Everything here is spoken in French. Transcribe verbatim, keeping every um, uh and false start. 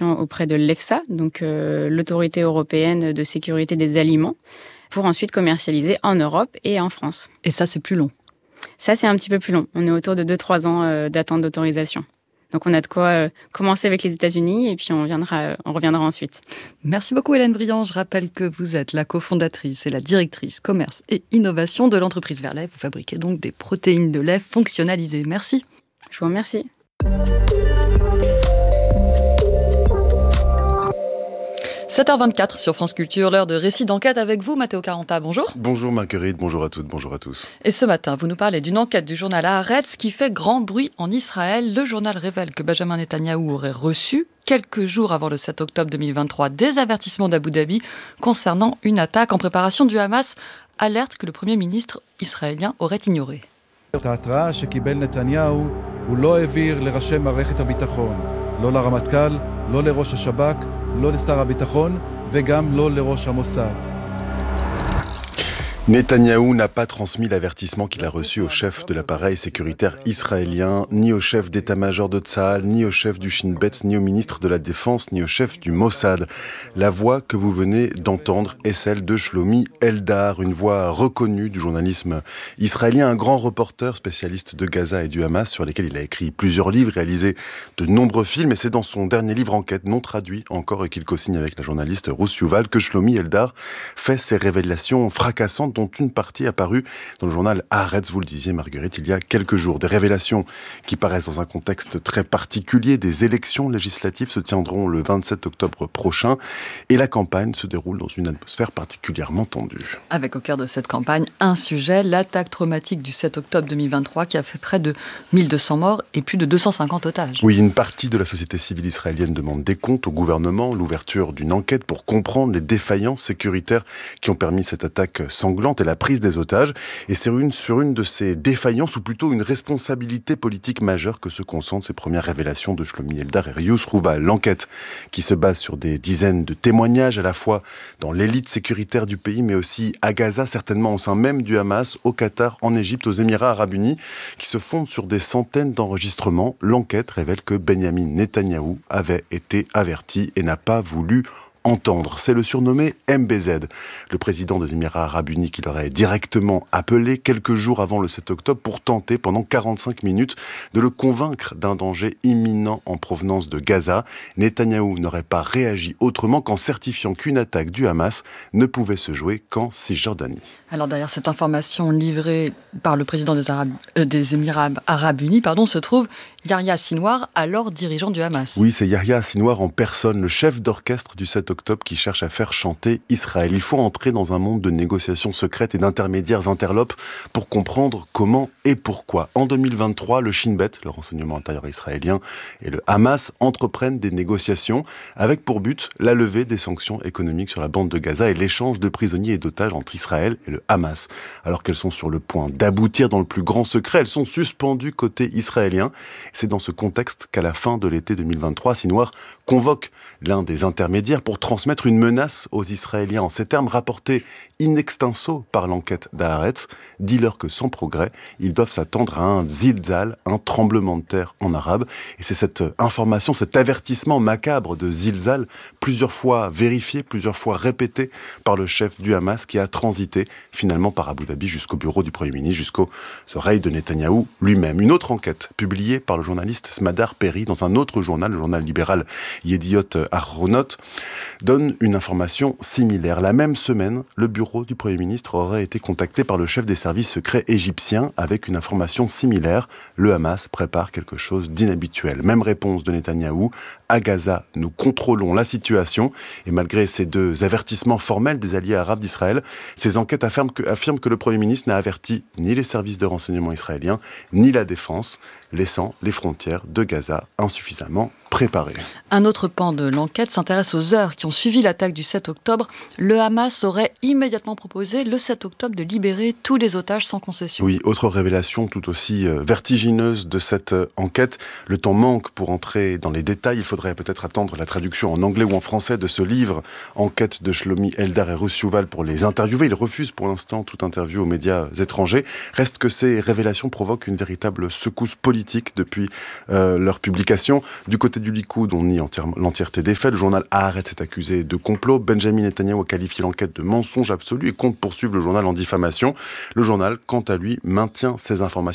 informations auprès de l'EFSA, donc euh, l'autorité européenne de sécurité des aliments, pour ensuite commercialiser en Europe et en France. Et ça, c'est plus long? Ça, c'est un petit peu plus long. On est autour de deux à trois ans euh, d'attente d'autorisation. Donc on a de quoi euh, commencer avec les États-Unis et puis on, viendra, euh, on reviendra ensuite. Merci beaucoup Hélène Briand. Je rappelle que vous êtes la cofondatrice et la directrice commerce et innovation de l'entreprise Verlait. Vous fabriquez donc des protéines de lait fonctionnalisées. Merci. Je vous remercie. sept heures vingt-quatre sur France Culture, l'heure de récit d'enquête avec vous, Matteo Caranta. Bonjour. Bonjour Marguerite, bonjour à toutes, bonjour à tous. Et ce matin, vous nous parlez d'une enquête du journal Haaretz qui fait grand bruit en Israël. Le journal révèle que Benjamin Netanyahou aurait reçu, quelques jours avant le sept octobre deux mille vingt-trois, des avertissements d'Abu Dhabi concernant une attaque en préparation du Hamas, alerte que le Premier ministre israélien aurait ignorée. ההתראה שקיבל נתניהו הוא לא העביר לראשי מערכת הביטחון, לא לרמטכ"ל, לא לראש השב"כ, לא לשר הביטחון וגם לא לראש המוסד. Netanyahou n'a pas transmis l'avertissement qu'il a reçu au chef de l'appareil sécuritaire israélien, ni au chef d'état-major de Tsahal, ni au chef du Shin Bet, ni au ministre de la Défense, ni au chef du Mossad. La voix que vous venez d'entendre est celle de Shlomi Eldar, une voix reconnue du journalisme israélien, un grand reporter spécialiste de Gaza et du Hamas, sur lesquels il a écrit plusieurs livres, réalisé de nombreux films, et c'est dans son dernier livre Enquête, non traduit encore et qu'il co-signe avec la journaliste Ruth Yuval, que Shlomi Eldar fait ses révélations fracassantes, dont une partie apparue dans le journal Haaretz, vous le disiez Marguerite, il y a quelques jours. Des révélations qui paraissent dans un contexte très particulier. Des élections législatives se tiendront le vingt-sept octobre prochain et la campagne se déroule dans une atmosphère particulièrement tendue. Avec au cœur de cette campagne un sujet, l'attaque traumatique du sept octobre deux mille vingt-trois qui a fait près de mille deux cents morts et plus de deux cent cinquante otages. Oui, une partie de la société civile israélienne demande des comptes au gouvernement, l'ouverture d'une enquête pour comprendre les défaillances sécuritaires qui ont permis cette attaque sanglante et la prise des otages. Et c'est une, sur une de ces défaillances, ou plutôt une responsabilité politique majeure, que se concentrent ces premières révélations de Shlomi Eldar et Rius Rouval. L'enquête qui se base sur des dizaines de témoignages, à la fois dans l'élite sécuritaire du pays, mais aussi à Gaza, certainement au sein même du Hamas, au Qatar, en Égypte, aux Émirats Arabes Unis, qui se fondent sur des centaines d'enregistrements. L'enquête révèle que Benjamin Netanyahou avait été averti et n'a pas voulu entendre. C'est le surnommé M B Z, le président des Émirats Arabes Unis, qui l'aurait directement appelé quelques jours avant le sept octobre pour tenter pendant quarante-cinq minutes de le convaincre d'un danger imminent en provenance de Gaza. Netanyahou n'aurait pas réagi autrement qu'en certifiant qu'une attaque du Hamas ne pouvait se jouer qu'en Cisjordanie. Alors derrière cette information livrée par le président des, Arabes, euh, des Émirats Arabes Unis pardon, se trouve Yahya Sinwar, alors dirigeant du Hamas. Oui, c'est Yahya Sinwar en personne, le chef d'orchestre du sept octobre qui cherche à faire chanter Israël. Il faut entrer dans un monde de négociations secrètes et d'intermédiaires interlopes pour comprendre comment et pourquoi. En deux mille vingt-trois, le Shin Bet, le renseignement intérieur israélien, et le Hamas entreprennent des négociations avec pour but la levée des sanctions économiques sur la bande de Gaza et l'échange de prisonniers et d'otages entre Israël et le Hamas. Alors qu'elles sont sur le point d'aboutir dans le plus grand secret, elles sont suspendues côté israélien. C'est dans ce contexte qu'à la fin de l'été deux mille vingt-trois, Sinwar convoque l'un des intermédiaires pour transmettre une menace aux Israéliens. En ces termes rapportés in extenso par l'enquête d'Haaretz, dit-leur que sans progrès, ils doivent s'attendre à un zilzal, un tremblement de terre en arabe. Et c'est cette information, cet avertissement macabre de zilzal, plusieurs fois vérifié, plusieurs fois répété par le chef du Hamas, qui a transité finalement par Abu Dhabi jusqu'au bureau du Premier ministre, jusqu'aux oreilles de Netanyahou lui-même. Une autre enquête publiée par le journaliste Smadar Perry dans un autre journal, le journal libéral Yediot Ahronot, donne une information similaire. La même semaine, le bureau du Premier ministre aurait été contacté par le chef des services secrets égyptiens avec une information similaire. Le Hamas prépare quelque chose d'inhabituel. Même réponse de Netanyahou. À Gaza, nous contrôlons la situation. Et malgré ces deux avertissements formels des alliés arabes d'Israël, ces enquêtes affirment que, affirment que le Premier ministre n'a averti ni les services de renseignement israéliens, ni la défense, laissant les frontières de Gaza insuffisamment préparées. Un autre pan de l'enquête s'intéresse aux heures qui ont suivi l'attaque du sept octobre. Le Hamas aurait immédiatement proposé le sept octobre de libérer tous les otages sans concession. Oui, autre révélation tout aussi vertigineuse de cette enquête. Le temps manque pour entrer dans les détails. Il faudrait peut-être attendre la traduction en anglais ou en français de ce livre, Enquête de Shlomi Eldar et Ruth Yuval, pour les interviewer. Ils refusent pour l'instant toute interview aux médias étrangers. Reste que ces révélations provoquent une véritable secousse politique depuis euh, leur publication. Du côté côté du Likoud, on nie l'entièreté des faits. Le journal Haaretz est accusé de complot. Benjamin Netanyahou a qualifié l'enquête de mensonge absolu et compte poursuivre le journal en diffamation. Le journal, quant à lui, maintient ses informations